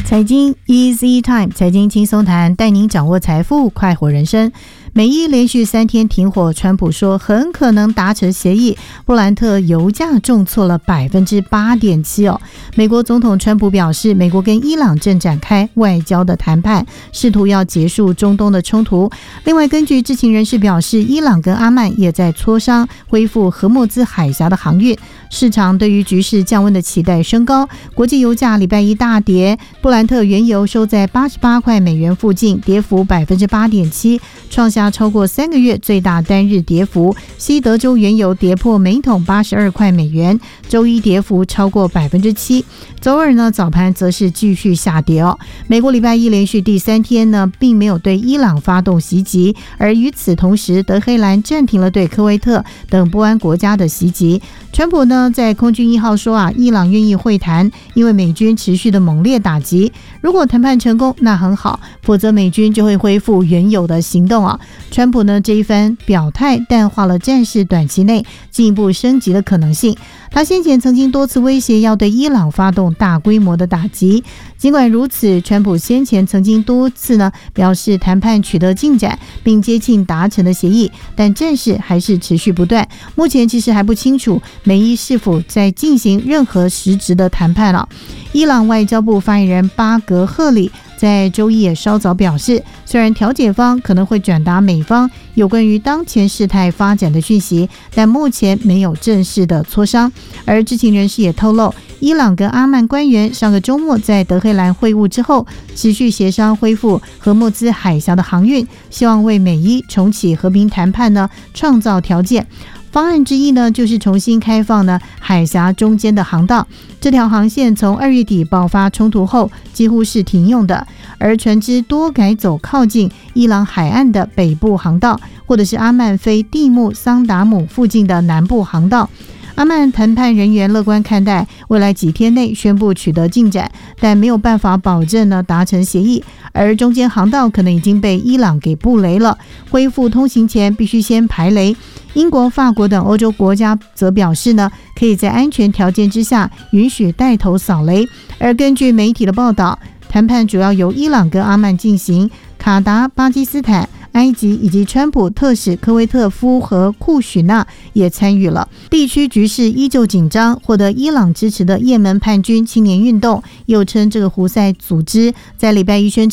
财经 Easy Time， 财经轻松谈，带您掌握财富，快活人生。美伊连续3天停火，川普说很可能达成协议。布兰特油价重挫了 8.7% 哦。美国总统川普表示，美国跟伊朗正展开外交的谈判，试图要结束中东的冲突。另外，根据知情人士表示，伊朗跟阿曼也在磋商恢复荷默兹海峡的航运。市场对于局势降温的期待升高，国际油价礼拜一大跌，布兰特原油收在88块美元附近，跌幅 8.7%， 创下超过3个月最大单日跌幅。西德州原油跌破每桶82块美元，周一跌幅超过 7%。周二呢，早盘则是继续下跌哦。美国礼拜一连续第3天呢，并没有对伊朗发动袭击，而与此同时，德黑兰暂停了对科威特等波湾国家的袭击。川普呢在空军1号说伊朗愿意会谈，因为美军持续的猛烈打击，如果谈判成功那很好，否则美军就会恢复原有的行动啊。川普呢这一番表态淡化了战事短期内进一步升级的可能性。他先前曾经多次威胁要对伊朗发动大规模的打击，尽管如此，川普先前曾经多次呢表示谈判取得进展并接近达成的协议，但战事还是持续不断。目前其实还不清楚美伊是否在进行任何实质的谈判了。伊朗外交部发言人巴格赫里在周一也稍早表示，虽然调解方可能会转达美方有关于当前事态发展的讯息，但目前没有正式的磋商。而知情人士也透露，伊朗跟阿曼官员上个周末在德黑兰会晤之后，持续协商恢复荷默兹海峡的航运，希望为美伊重启和平谈判呢创造条件。方案之一呢，就是重新开放呢海峡中间的航道。这条航线从2月底爆发冲突后几乎是停用的，而船只多改走靠近伊朗海岸的北部航道，或者是阿曼飞蒂木桑达姆附近的南部航道。阿曼谈判人员乐观看待未来几天内宣布取得进展，但没有办法保证呢达成协议，而中间航道可能已经被伊朗给布雷了，恢复通行前必须先排雷。英国、法国等欧洲国家则表示呢，可以在安全条件之下允许带头扫雷。而根据媒体的报道，谈判主要由伊朗跟阿曼进行，卡达、巴基斯坦、埃及以及川普特使科威特夫和库许纳也参与了。地区局势依旧紧张，获得伊朗支持的也门叛军青年运动，又称这个胡塞组织，在礼拜一宣称